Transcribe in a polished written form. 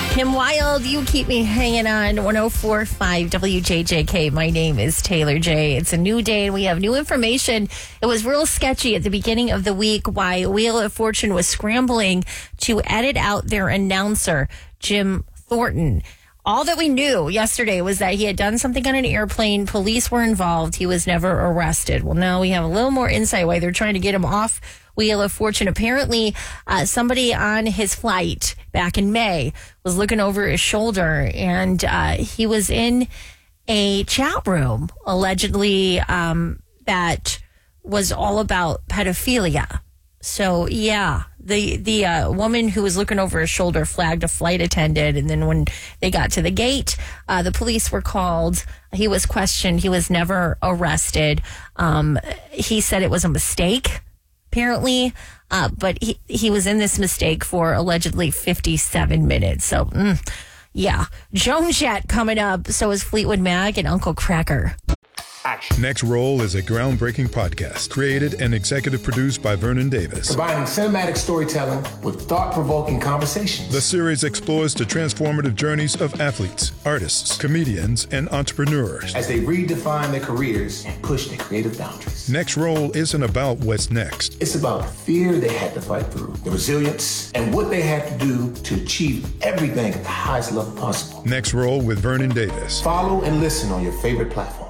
Kim Wilde, you keep me hanging on 104.5 WJJK. My name is Taylor J. It's a new day and we have new information. It was real sketchy at the beginning of the week why Wheel of Fortune was scrambling to edit out their announcer, Jim Thornton. All that we knew yesterday was that he had done something on an airplane. Police were involved. He was never arrested. Well, now we have a little more insight why they're trying to get him off Wheel of Fortune. Apparently, somebody on his flight back in May was looking over his shoulder, and he was in a chat room, allegedly, that was all about pedophilia. So, yeah, the woman who was looking over his shoulder flagged a flight attendant, and then when they got to the gate, the police were called. He was questioned. He was never arrested. He said it was a mistake, apparently, but he was in this mistake for allegedly 57 minutes. So, yeah. Joan Jett coming up. So is Fleetwood Mac and Uncle Cracker. Action. Next Roll is a groundbreaking podcast created and executive produced by Vernon Davis. Combining cinematic storytelling with thought-provoking conversations. The series explores the transformative journeys of athletes, artists, comedians, and entrepreneurs as they redefine their careers and push their creative boundaries. Next Roll isn't about what's next. It's about the fear they had to fight through, the resilience, and what they had to do to achieve everything at the highest level possible. Next Roll with Vernon Davis. Follow and listen on your favorite platform.